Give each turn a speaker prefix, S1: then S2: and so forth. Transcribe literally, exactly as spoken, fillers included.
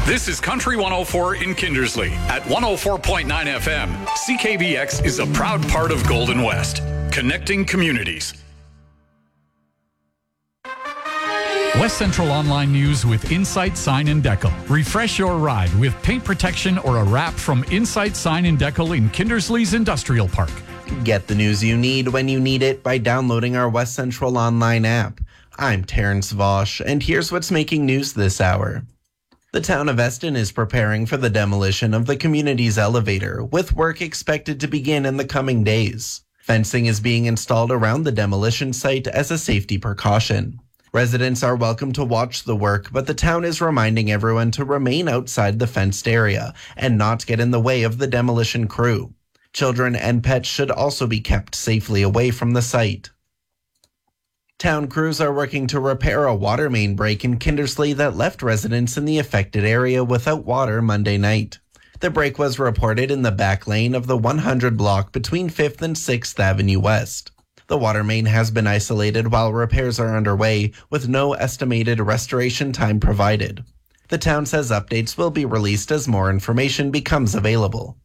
S1: This is Country one oh four in Kindersley at one oh four point nine F M. C K B X is a proud part of Golden West, connecting communities.
S2: West Central Online News with Insight Sign and Decal. Refresh your ride with paint protection or a wrap from Insight Sign and Decal in Kindersley's Industrial Park.
S3: Get the news you need when you need it by downloading our West Central Online app. I'm Terrence Vosch, and here's what's making news this hour. The town of Eston is preparing for the demolition of the community's elevator, with work expected to begin in the coming days. Fencing is being installed around the demolition site as a safety precaution. Residents are welcome to watch the work, but the town is reminding everyone to remain outside the fenced area and not get in the way of the demolition crew. Children and pets should also be kept safely away from the site. Town crews are working to repair a water main break in Kindersley that left residents in the affected area without water Monday night. The break was reported in the back lane of the one hundred block between fifth and sixth Avenue West. The water main has been isolated while repairs are underway, with no estimated restoration time provided. The town says updates will be released as more information becomes available.